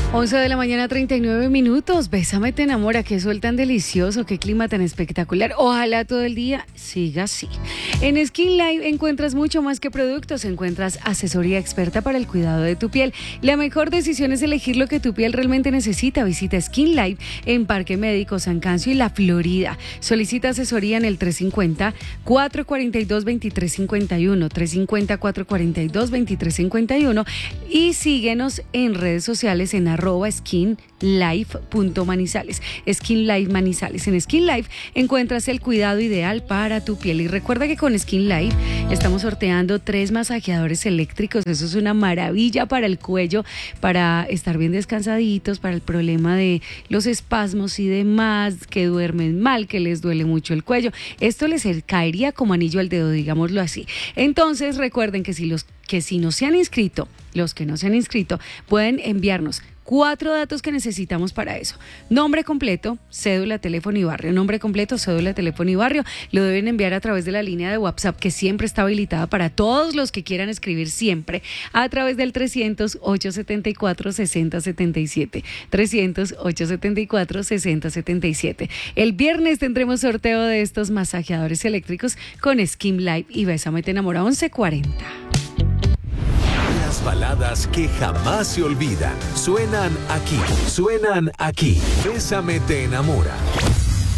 11 de la mañana, 39 minutos. Bésame, te enamora. Qué sol tan delicioso, qué clima tan espectacular. Ojalá todo el día siga así. En Skin Life encuentras mucho más que productos. Encuentras asesoría experta para el cuidado de tu piel. La mejor decisión es elegir lo que tu piel realmente necesita. Visita Skin Life en Parque Médico San Cancio y La Florida. Solicita asesoría en el 350-442-2351. 350-442-2351. Y síguenos en redes sociales en @skinlife.manizales. Skin Life Manizales. En Skin Life encuentras el cuidado ideal para tu piel. Y recuerda que con Skin Life estamos sorteando 3 masajeadores eléctricos. Eso es una maravilla para el cuello, para estar bien descansaditos, para el problema de los espasmos y demás, que duermen mal, que les duele mucho el cuello. Esto les caería como anillo al dedo, digámoslo así. Entonces recuerden que si no se han inscrito, los que no se han inscrito, pueden enviarnos 4 datos que necesitamos para eso. Nombre completo, cédula, teléfono y barrio. Nombre completo, cédula, teléfono y barrio. Lo deben enviar a través de la línea de WhatsApp, que siempre está habilitada para todos los que quieran escribir siempre, a través del 300-874-6077. 300-874-6077. El viernes tendremos sorteo de estos masajeadores eléctricos con Skin Life y Bésame, te enamora. 11:40. Las baladas que jamás se olvidan suenan aquí. Bésame, te enamora.